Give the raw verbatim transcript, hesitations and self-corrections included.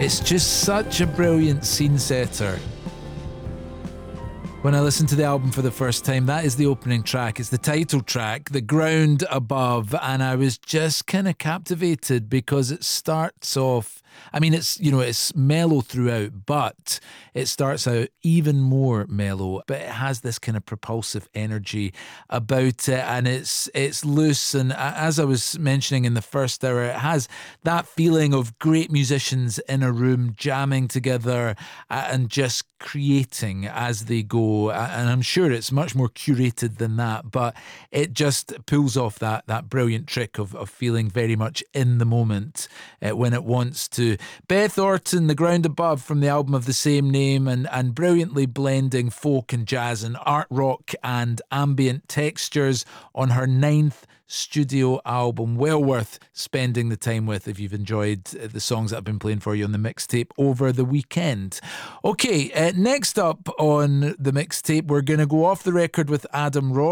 It's just such a brilliant scene setter. When I listened to the album for the first time, that is the opening track. It's the title track, The Ground Above, and I was just kind of captivated because it starts off, I mean, it's, you know, it's mellow throughout, but it starts out even more mellow, but it has this kind of propulsive energy about it, and it's it's loose, and as I was mentioning in the first hour, it has that feeling of great musicians in a room jamming together and just creating as they go, and I'm sure it's much more curated than that, but it just pulls off that that brilliant trick of, of feeling very much in the moment uh, when it wants to. Beth Orton, The Ground Above, from the album of the same name, and, and brilliantly blending folk and jazz and art rock and ambient textures on her ninth studio album. Well worth spending the time with if you've enjoyed the songs that I've been playing for you on the mixtape over the weekend. Okay, uh, next up on the mixtape, we're going to go off the record with Adam Ross.